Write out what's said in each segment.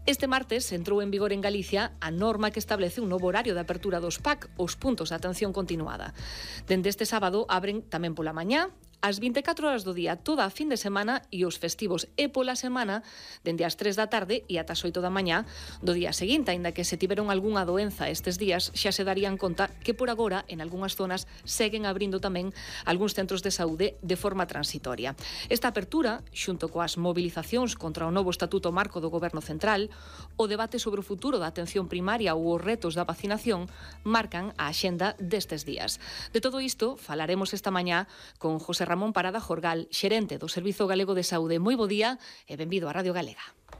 Este martes entrou en vigor en Galicia a norma que establece un novo horario de apertura dos PAC, os puntos de atención continuada. Dende este sábado abren tamén pola mañá, ás 24 horas do día, toda a fin de semana e os festivos, e pola semana, dende as 3 da tarde e ata as 8 da mañá do día seguinte, aínda que se tiveron algunha doenza estes días, xa se darían conta que por agora, en algunhas zonas, seguen abrindo tamén algúns centros de saúde de forma transitoria. Esta apertura, xunto coas mobilizacións contra o novo Estatuto Marco do Goberno Central, o debate sobre o futuro da atención primaria ou os retos da vacinación, marcan a axenda destes días. De todo isto, falaremos esta mañá con José Ramón Parada Jorgal, xerente do Servizo Galego de Saúde. Moi bo día e benvido á Radio Galega.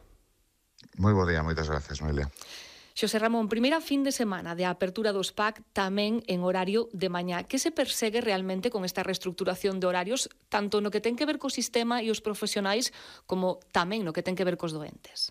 Moi bo día, moitas gracias, Noelia. Xosé Ramón, primeira fin de semana de apertura dos PAC tamén en horario de mañá. Que se persegue realmente con esta reestructuración de horarios, tanto no que ten que ver co sistema e os profesionais, como tamén no que ten que ver cos doentes?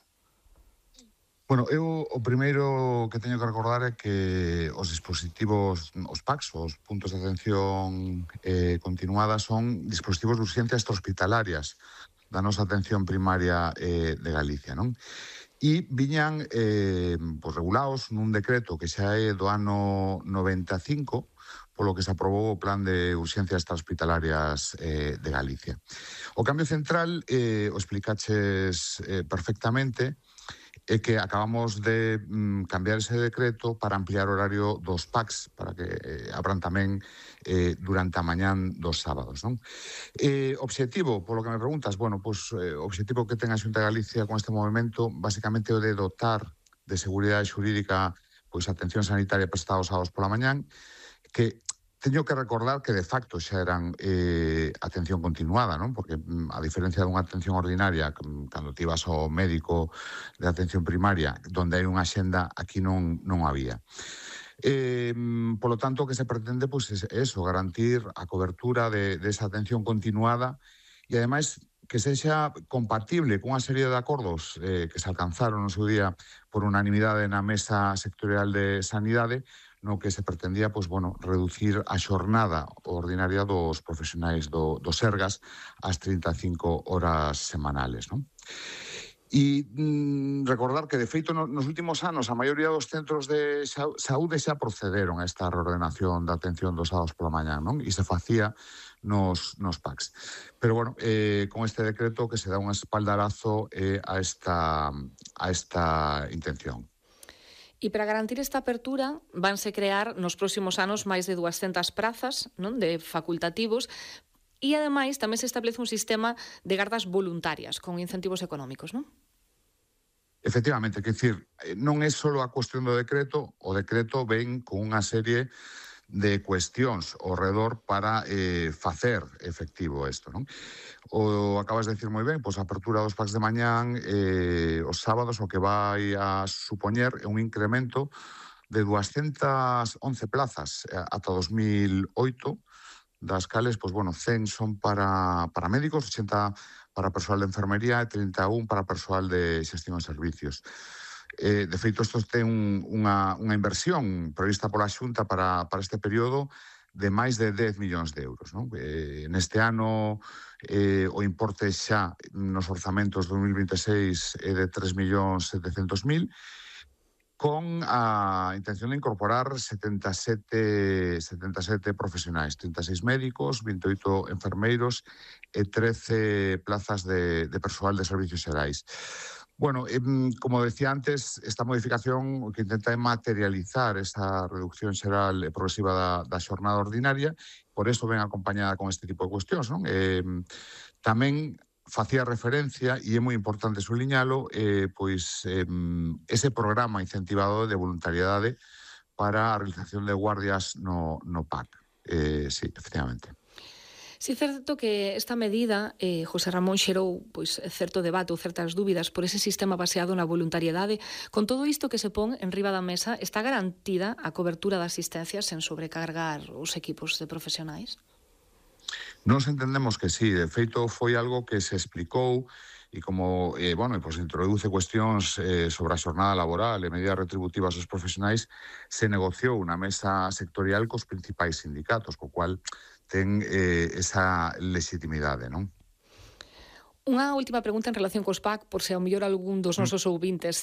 Bueno, eu o primeiro que teño que recordar é que os dispositivos, os PACs, os puntos de atención continuada, son dispositivos de urxencia extrahospitalarias da nosa atención primaria de Galicia, non? E viñan regulados nun decreto que xa é do ano 95, polo que se aprobou o Plan de Urxencias Extrahospitalarias de Galicia. O cambio central, o explicaches perfectamente, é que acabamos de cambiar ese decreto para ampliar o horario dos PACs, para que abran tamén durante a mañán dos sábados, non? Obxectivo, polo que me preguntas, bueno, pois o obxectivo que ten a Xunta de Galicia con este movimento, basicamente o de dotar de seguridade xurídica pois a atención sanitaria prestada os sábados pola mañán, que teño que recordar que de facto xa eran atención continuada, non? Porque a diferencia dunha atención ordinaria, cando ti vas ao médico de atención primaria, donde hai unha axenda, aquí non había. Polo tanto, o que se pretende pois, é eso, garantir a cobertura de esa atención continuada e, ademais, que sexa compatible cunha serie de acordos que se alcanzaron no seu día por unanimidade na Mesa Sectorial de Sanidade, no que se pretendía, pois, bueno, reducir a xornada ordinaria dos profesionais do Sergas ás 35 horas semanales, non? E recordar que, de feito, nos últimos anos, a maioría dos centros de saúde xa procederon a esta reordenación da atención dos sábados pola mañá, non? E se facía nos PACs. Pero, bueno, con este decreto que se dá un espaldarazo a esta intención. E para garantir esta apertura vanse crear nos próximos anos máis de 200 prazas, non, de facultativos, e ademais tamén se establece un sistema de gardas voluntarias con incentivos económicos, non? Efectivamente, quer dicir, non é só a cuestión do decreto, o decreto ven con unha serie de cuestións ao redor para facer efectivo isto, non? O acabas de decir moi ben, pois a apertura dos PACs de mañán os sábados o que vai a supoñer é un incremento de 211 plazas ata 2008, das cales, pois, bueno, 100 son para médicos, 80 para persoal de enfermería e 31 para persoal de xestión de servicios. De feito, isto ten unha inversión prevista pola Xunta para este período de máis de 10 millóns de euros, non? Neste ano o importe xa nos orzamentos de 2026 é de 3.700.000, con a intención de incorporar 77 profesionais, 36 médicos, 28 enfermeiros e 13 plazas de persoal de servicios xerais. Bueno, como decía antes, esta modificación o que intenta é materializar esa reducción xeral e progresiva da xornada ordinaria, por eso ven acompañada con este tipo de cuestións, non? Tamén facía referencia, e é moi importante subliñalo, pois ese programa incentivado de voluntariedade para a realización de guardias no PAC. Sí, efectivamente. Si é certo que esta medida, José Ramón, xerou pois certo debate ou certas dúbidas por ese sistema baseado na voluntariedade. Con todo isto que se pon en riba da mesa, está garantida a cobertura da asistencia sen sobrecargar os equipos de profesionais? Nos entendemos que sí. De feito, foi algo que se explicou e como, pois introduce cuestións sobre a xornada laboral e medidas retributivas aos profesionais, se negociou na mesa sectorial cos principais sindicatos, co cual ten esa legitimidade, non? Unha última pregunta en relación cos PAC, por se ao mellor algún dos nosos ouvintes